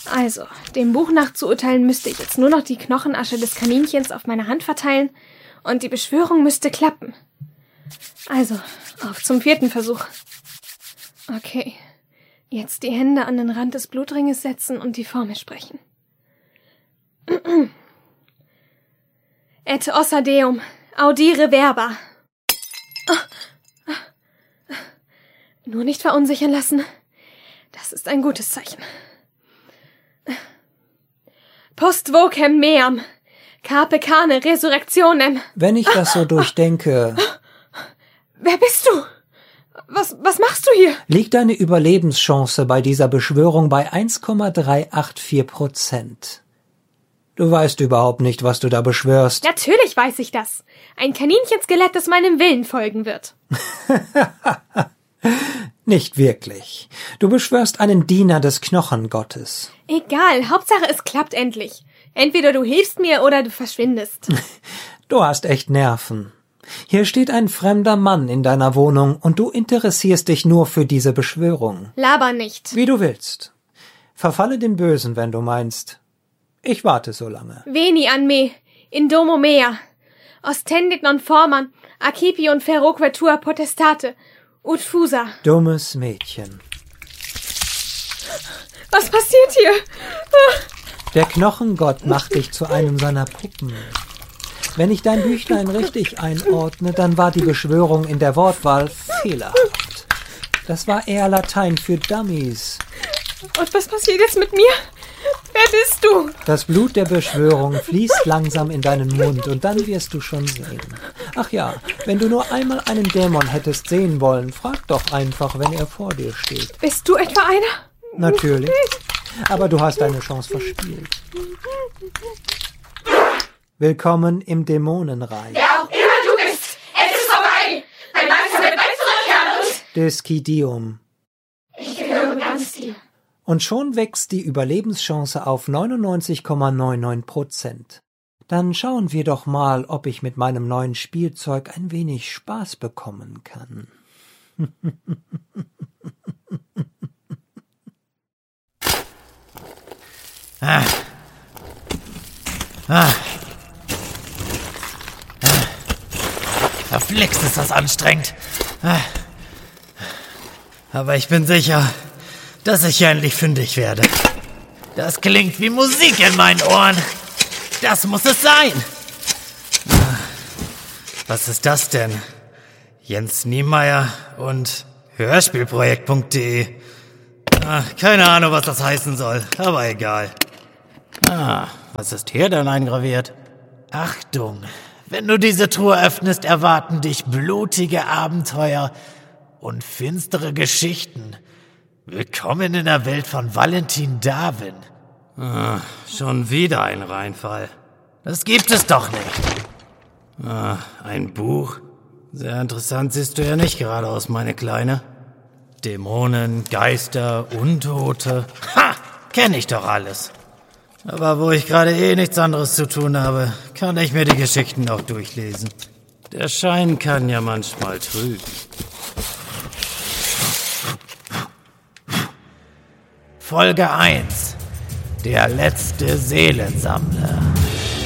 Also, dem Buch nach zu urteilen, müsste ich jetzt nur noch die Knochenasche des Kaninchens auf meine Hand verteilen und die Beschwörung müsste klappen. Also, auf zum 4. Versuch. Okay, jetzt die Hände an den Rand des Blutringes setzen und die Formel sprechen. Et ossa deum, audire verba. Nur nicht verunsichern lassen. Das ist ein gutes Zeichen. Post vocem meam, carpe cane resurrectionem. Wenn ich das so durchdenke... Wer bist du? Was machst du hier? Liegt deine Überlebenschance bei dieser Beschwörung bei 1,384%. Du weißt überhaupt nicht, was du da beschwörst. Natürlich weiß ich das. Ein Kaninchenskelett, das meinem Willen folgen wird. Nicht wirklich. Du beschwörst einen Diener des Knochengottes. Egal, Hauptsache es klappt endlich. Entweder du hilfst mir oder du verschwindest. Du hast echt Nerven. Hier steht ein fremder Mann in deiner Wohnung und du interessierst dich nur für diese Beschwörung. Laber nicht. Wie du willst. Verfalle dem Bösen, wenn du meinst. Ich warte so lange. Veni an me, in domo mea. Ostendit non forman, accipiunt feroque tua potestate, ut fusa. Dummes Mädchen. Was passiert hier? Der Knochengott macht dich zu einem seiner Puppen. Wenn ich dein Büchlein richtig einordne, dann war die Beschwörung in der Wortwahl fehlerhaft. Das war eher Latein für Dummies. Und was passiert jetzt mit mir? Wer bist du? Das Blut der Beschwörung fließt langsam in deinen Mund und dann wirst du schon sehen. Ach ja, wenn du nur einmal einen Dämon hättest sehen wollen, frag doch einfach, wenn er vor dir steht. Bist du etwa einer? Natürlich, aber du hast deine Chance verspielt. Willkommen im Dämonenreich. Wer auch immer du bist, es ist vorbei. Mein Meister wird bald zurückkehren und... Decidium. Ich gehöre ganz dir. Und schon wächst die Überlebenschance auf 99,99%. Dann schauen wir doch mal, ob ich mit meinem neuen Spielzeug ein wenig Spaß bekommen kann. Verflixt ist das anstrengend. Aber ich bin sicher, dass ich hier endlich fündig werde. Das klingt wie Musik in meinen Ohren. Das muss es sein. Was ist das denn? Jens Niemeyer und Hörspielprojekt.de. Keine Ahnung, was das heißen soll, aber egal. Was ist hier denn eingraviert? Achtung, wenn du diese Truhe öffnest, erwarten dich blutige Abenteuer und finstere Geschichten. Willkommen in der Welt von Valentin Darwin. Schon wieder ein Reinfall. Das gibt es doch nicht. Ein Buch. Sehr interessant siehst du ja nicht gerade aus, meine Kleine. Dämonen, Geister, Untote. Ha! Kenn ich doch alles. Aber wo ich gerade nichts anderes zu tun habe, kann ich mir die Geschichten auch durchlesen. Der Schein kann ja manchmal trügen. Folge 1. Der letzte Seelensammler.